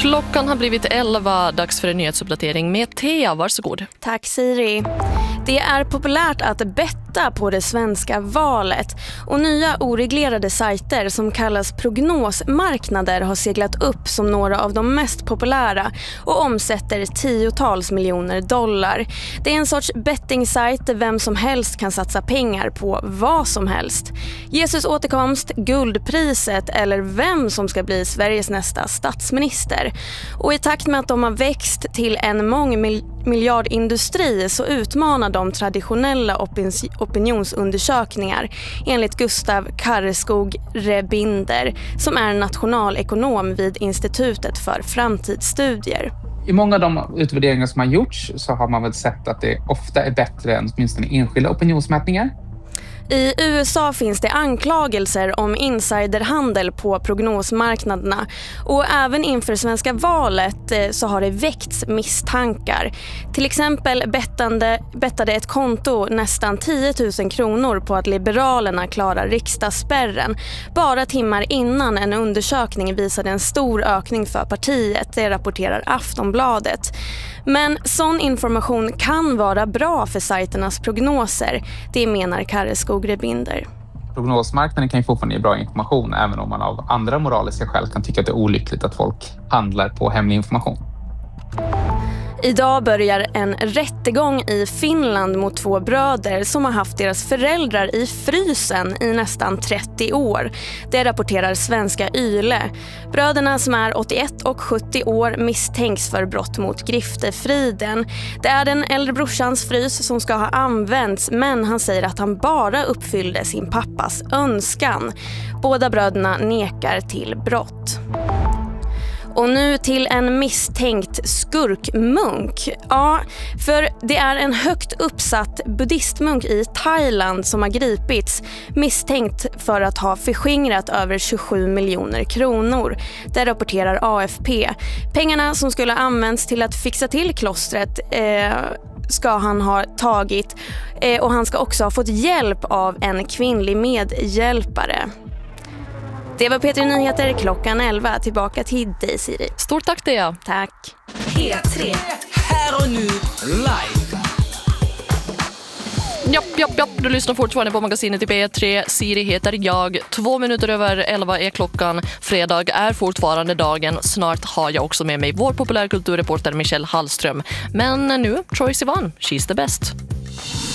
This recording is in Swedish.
Klockan har blivit 11, dags för en nyhetsuppdatering med Thea, varsågod. Tack Siri. Det är populärt att betta på det svenska valet och nya oreglerade sajter som kallas prognosmarknader har seglat upp som några av de mest populära och omsätter tiotals miljoner dollar. Det är en sorts betting-sajt där vem som helst kan satsa pengar på vad som helst. Jesus återkomst, guldpriset eller vem som ska bli Sveriges nästa statsminister. Och i takt med att de har växt till en mångmiljardindustri så utmanar de traditionella opinionsundersökningar enligt Gustav Karreskog Rebinder som är nationalekonom vid Institutet för framtidsstudier. I många av de utvärderingar som har gjorts så har man väl sett att det ofta är bättre än åtminstone enskilda opinionsmätningar. I USA finns det anklagelser om insiderhandel på prognosmarknaderna och även inför svenska valet så har det väckts misstankar. Till exempel bettade ett konto nästan 10 000 kronor på att Liberalerna klarar riksdagsspärren bara timmar innan en undersökning visade en stor ökning för partiet, det rapporterar Aftonbladet. Men sån information kan vara bra för sajternas prognoser, det menar Karreskog Rebinder. Prognosmarknaden kan ju fortfarande ge bra information även om man av andra moraliska skäl kan tycka att det är olyckligt att folk handlar på hemlig information. Idag börjar en rättegång i Finland mot 2 bröder som har haft deras föräldrar i frysen i nästan 30 år. Det rapporterar svenska Yle. Bröderna som är 81 och 70 år misstänks för brott mot griftefriden. Det är den äldre brorsans frys som ska ha använts, men han säger att han bara uppfyllde sin pappas önskan. Båda bröderna nekar till brott. Och nu till en misstänkt skurkmunk. Ja, för det är en högt uppsatt buddhistmunk i Thailand som har gripits misstänkt för att ha förskingrat över 27 miljoner kronor. Det rapporterar AFP. Pengarna som skulle använts till att fixa till klostret ska han ha tagit och han ska också ha fått hjälp av en kvinnlig medhjälpare. Det var P3 Nyheter klockan 11. Tillbaka till dig, Siri. Stort tack, Thea. Tack. P3. Här och nu, live. Japp. Du lyssnar fortfarande på magasinet i P3. Siri heter jag. 2 minuter över 11 är klockan. Fredag är fortfarande dagen. Snart har jag också med mig vår populärkulturreporter Michelle Hallström. Men nu, Troye Sivan. She's the best.